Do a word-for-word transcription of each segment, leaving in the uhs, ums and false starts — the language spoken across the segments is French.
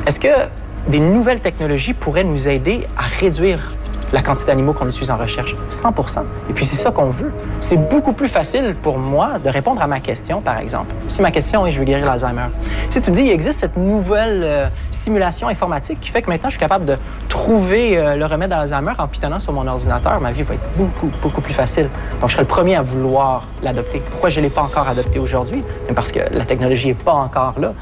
est-ce que des nouvelles technologies pourraient nous aider à réduire la quantité d'animaux qu'on utilise en recherche? cent pour cent. Et puis, c'est ça qu'on veut. C'est beaucoup plus facile pour moi de répondre à ma question, par exemple. Si ma question est « je veux guérir l'Alzheimer », si tu me dis il existe cette nouvelle euh, simulation informatique qui fait que maintenant, je suis capable de trouver euh, le remède à l'Alzheimer en pitonnant sur mon ordinateur, ma vie va être beaucoup, beaucoup plus facile. Donc, je serai le premier à vouloir l'adopter. Pourquoi je ne l'ai pas encore adopté aujourd'hui? Parce que la technologie n'est pas encore là.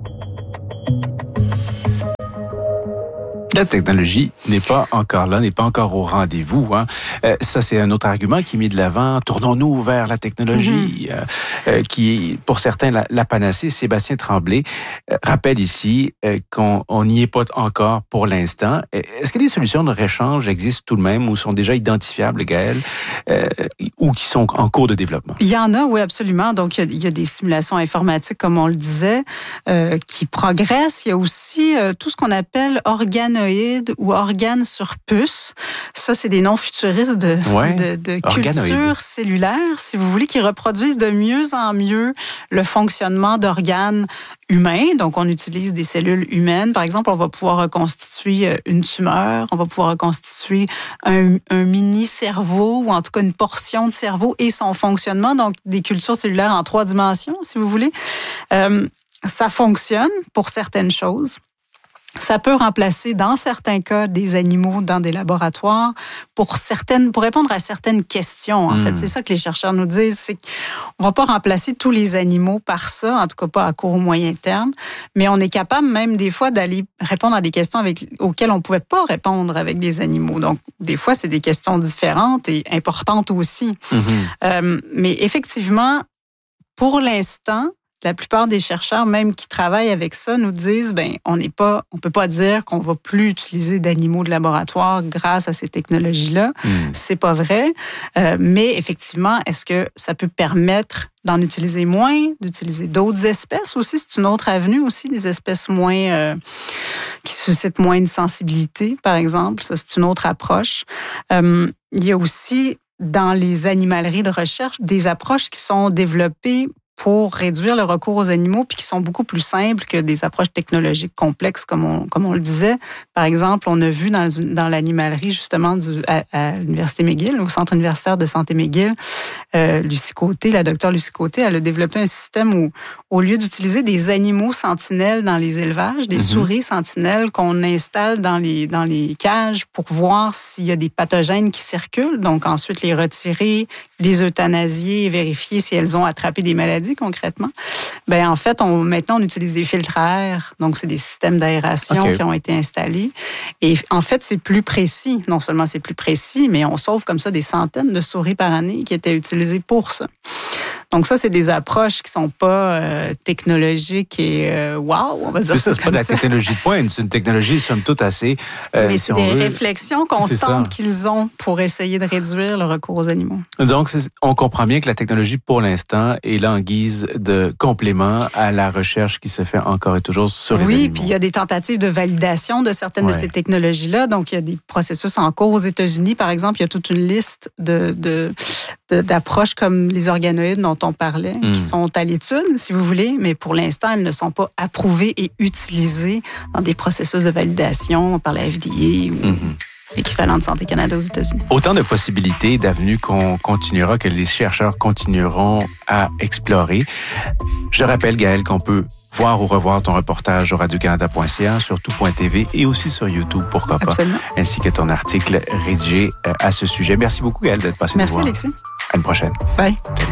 La technologie n'est pas encore là, n'est pas encore au rendez-vous. Hein. Euh, ça, c'est un autre argument qui est mis de l'avant. Tournons-nous vers la technologie, mm-hmm. euh, euh, qui est, pour certains, la, la panacée. Sébastien Tremblay euh, rappelle ici euh, qu'on n'y est pas encore pour l'instant. Est-ce que des solutions de réchange existent tout de même ou sont déjà identifiables, Gaëlle, euh, ou qui sont en cours de développement? Il y en a, oui, absolument. Donc, il y a, il y a des simulations informatiques, comme on le disait, euh, qui progressent. Il y a aussi euh, tout ce qu'on appelle organoïdes ou organes sur puce. Ça, c'est des noms futuristes de, ouais, de, de culture cellulaire, si vous voulez, qui reproduisent de mieux en mieux le fonctionnement d'organes humains. Donc, on utilise des cellules humaines. Par exemple, on va pouvoir reconstituer une tumeur, on va pouvoir reconstituer un, un mini-cerveau ou en tout cas une portion de cerveau et son fonctionnement. Donc, des cultures cellulaires en trois dimensions, si vous voulez. Euh, ça fonctionne pour certaines choses. Ça peut remplacer, dans certains cas, des animaux dans des laboratoires pour certaines, pour répondre à certaines questions. En mmh. fait, c'est ça que les chercheurs nous disent, c'est qu'on va pas remplacer tous les animaux par ça, en tout cas pas à court ou moyen terme, mais on est capable même des fois d'aller répondre à des questions avec, auxquelles on pouvait pas répondre avec des animaux. Donc, des fois, c'est des questions différentes et importantes aussi. Mmh. Euh, mais effectivement, pour l'instant, la plupart des chercheurs, même qui travaillent avec ça, nous disent, ben, on n'est pas, on peut pas dire qu'on va plus utiliser d'animaux de laboratoire grâce à ces technologies-là. Mmh. C'est pas vrai. Euh, mais effectivement, est-ce que ça peut permettre d'en utiliser moins, d'utiliser d'autres espèces aussi? C'est une autre avenue aussi, des espèces moins, euh, qui suscitent moins de sensibilité, par exemple. Ça, c'est une autre approche. Euh, il y a aussi, dans les animaleries de recherche, des approches qui sont développées pour réduire le recours aux animaux, puis qui sont beaucoup plus simples que des approches technologiques complexes, comme on, comme on le disait. Par exemple, on a vu dans, dans l'animalerie, justement, du, à, à l'Université McGill, au Centre universitaire de santé McGill, euh, Lucie Côté, la docteure Lucie Côté, elle a développé un système où, au lieu d'utiliser des animaux sentinelles dans les élevages, des mm-hmm. souris sentinelles qu'on installe dans les, dans les cages pour voir s'il y a des pathogènes qui circulent, donc ensuite les retirer, les euthanasier et vérifier si elles ont attrapé des maladies concrètement. Ben en fait, on, maintenant, on utilise des filtres à air. Donc, c'est des systèmes d'aération okay. qui ont été installés. Et en fait, c'est plus précis. Non seulement c'est plus précis, mais on sauve comme ça des centaines de souris par année qui étaient utilisées pour ça. Donc ça, c'est des approches qui sont pas euh, technologiques et euh, wow, on va dire c'est ça. C'est pas de la technologie de pointe, c'est une technologie somme toute assez. Euh, Mais c'est si des réflexions constantes qu'ils ont pour essayer de réduire le recours aux animaux. Donc, c'est, on comprend bien que la technologie, pour l'instant, est là en guise de complément à la recherche qui se fait encore et toujours sur les oui, animaux. Oui, puis il y a des tentatives de validation de certaines ouais. de ces technologies-là. Donc, il y a des processus en cours aux États-Unis, par exemple. Il y a toute une liste de, de, de d'approches comme les organoïdes dont on parlait, mmh. qui sont à l'étude, si vous voulez, mais pour l'instant, elles ne sont pas approuvées et utilisées dans des processus de validation par la F D A ou mmh. l'équivalent de Santé Canada aux États-Unis. Autant de possibilités, d'avenues qu'on continuera, que les chercheurs continueront à explorer. Je rappelle, Gaëlle, qu'on peut voir ou revoir ton reportage au radio canada point c a, sur tout point t v et aussi sur YouTube, pourquoi pas, Absolument. Ainsi que ton article rédigé à ce sujet. Merci beaucoup, Gaëlle, d'être passée nous voir. Merci, Alexis. À une prochaine. Bye.